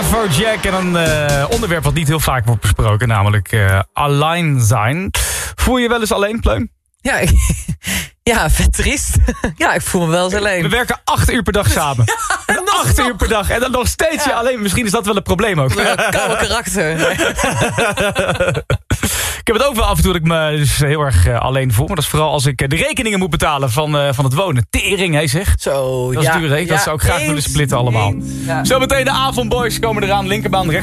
Afrojack en een onderwerp wat niet heel vaak wordt besproken, namelijk alleen zijn. Voel je je wel eens alleen, Pleun? Ja, vet triest. Ja, ik voel me wel eens alleen. We werken 8 uur per dag samen. Ja, 8 uur per dag. En dan nog steeds je alleen. Misschien is dat wel een probleem ook. Koude karakter. Nee. Ik heb het ook wel af en toe dat ik me dus heel erg alleen voel. Maar dat is vooral als ik de rekeningen moet betalen van het wonen. Tering, hij zegt. Zo, dat is duur, hè? Dat zou ik graag willen splitten allemaal. Ja. Zometeen de avondboys komen eraan. Linkerbaan,